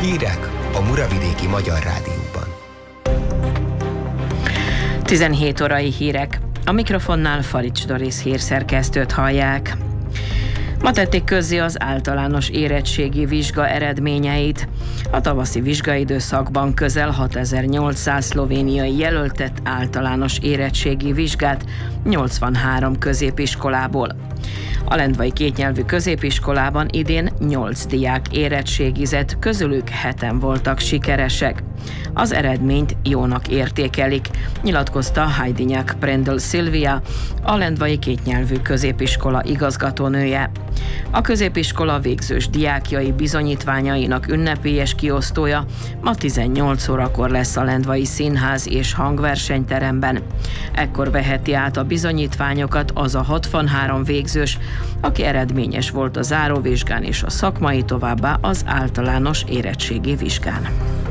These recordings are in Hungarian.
Hírek a Muravidéki Magyar Rádióban. 17 órai hírek. A mikrofonnál Farics Doris hírszerkesztőt hallják. Ma tették közzé az általános érettségi vizsga eredményeit. A tavaszi vizsgaidőszakban közel 6800 szlovéniai jelöltett általános érettségi vizsgát 83 középiskolából. A lendvai kétnyelvű középiskolában idén 8 diák érettségizett, közülük 7-en voltak sikeresek. Az eredményt jónak értékelik, nyilatkozta Hajdinyak Prendl Szilvia, a lendvai kétnyelvű középiskola igazgatónője. A középiskola végzős diákjai bizonyítványainak ünnepélyes kiosztója ma 18 órakor lesz a lendvai színház és hangversenyteremben. Ekkor veheti át a bizonyítványokat az a 63 végzős, aki eredményes volt a záróvizsgán és a szakmai, továbbá az általános érettségi vizsgán.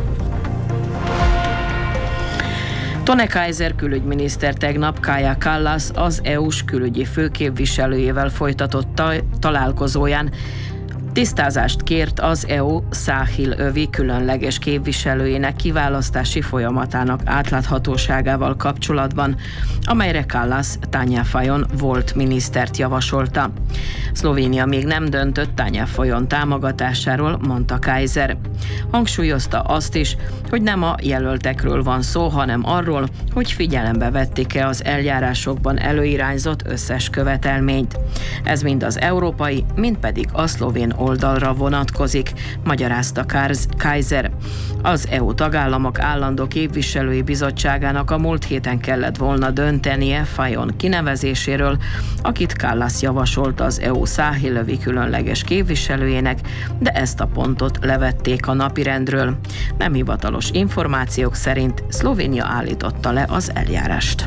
Tone Kaiser külügyminiszter tegnap Kaja Kallas az EU-s külügyi főképviselőjével folytatott találkozóján tisztázást kért az EU Száhil-övi különleges képviselőjének kiválasztási folyamatának átláthatóságával kapcsolatban, amelyre Kallas Tanja Fajon volt minisztert javasolta. Szlovénia még nem döntött Tanja Fajon támogatásáról, mondta Kaiser. Hangsúlyozta azt is, hogy nem a jelöltekről van szó, hanem arról, hogy figyelembe vették-e az eljárásokban előirányzott összes követelményt. Ez mind az európai, mind pedig a szlovén oldalra vonatkozik, magyarázta Kaiser. Az EU tagállamok állandó képviselői bizottságának a múlt héten kellett volna döntenie Fajon kinevezéséről, akit Kallas javasolt az EU Száhil-övi különleges képviselőjének, de ezt a pontot levették a napirendről. Nem hivatalos információk szerint Szlovénia állította le az eljárást.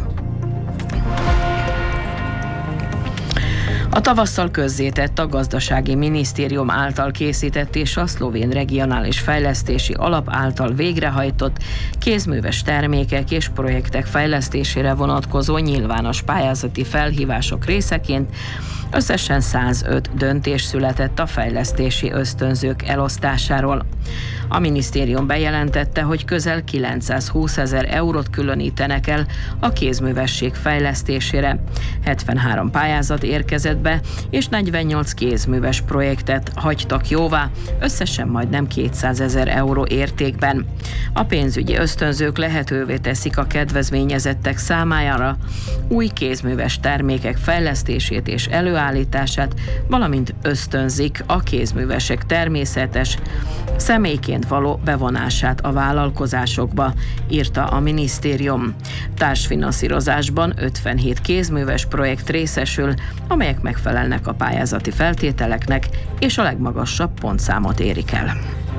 A tavasszal közzétett a Gazdasági Minisztérium által készített és a Szlovén Regionális Fejlesztési Alap által végrehajtott kézműves termékek és projektek fejlesztésére vonatkozó nyilvános pályázati felhívások részeként összesen 105 döntés született a fejlesztési ösztönzők elosztásáról. A minisztérium bejelentette, hogy közel 920 000 eurót különítenek el a kézművesség fejlesztésére. 73 pályázat érkezett be, és 48 kézműves projektet hagytak jóvá, összesen majdnem 200 000 euró értékben. A pénzügyi ösztönzők lehetővé teszik a kedvezményezettek számára új kézműves termékek fejlesztését és előállítását, valamint ösztönzik a kézművesek természetes, személyként való bevonását a vállalkozásokba, írta a minisztérium. Társfinanszírozásban 57 kézműves projekt részesül, amelyek megfelelnek a pályázati feltételeknek, és a legmagasabb pontszámot érik el.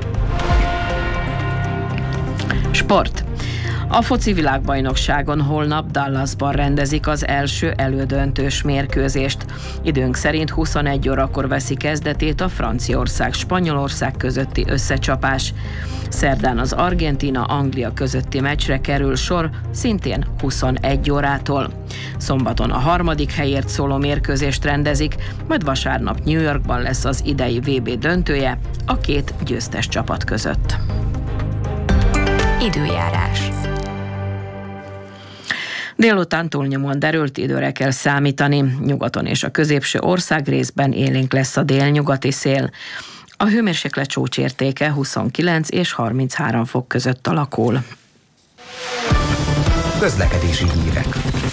Sport. A foci világbajnokságon holnap Dallasban rendezik az első elődöntős mérkőzést. Időnk szerint 21 órakor veszi kezdetét a Franciaország-Spanyolország közötti összecsapás. Szerdán az Argentína-Anglia közötti meccsre kerül sor, szintén 21 órától. Szombaton a harmadik helyért szóló mérkőzést rendezik, majd vasárnap New Yorkban lesz az idei VB döntője a két győztes csapat között. Időjárás. Délután túlnyomóan derült időre kell számítani, nyugaton és a középső országrészben élénk lesz a délnyugati szél. A hőmérséklet csúcsértéke 29 és 33 fok között alakul. Közlekedési hírek.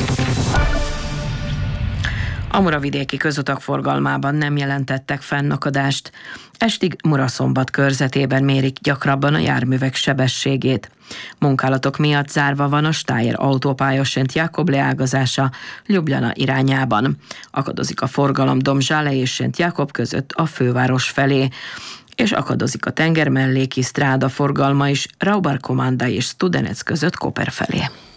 A muravidéki közutak forgalmában nem jelentettek fennakadást. Estig Muraszombat körzetében mérik gyakrabban a járművek sebességét. Munkálatok miatt zárva van a Steyr autópálya Szent Jákob leágazása Ljubljana irányában. Akadozik a forgalom Domžale és Szent Jákob között a főváros felé, és akadozik a tengermelléki sztráda forgalma is Raubar Komanda és Studenec között Koper felé.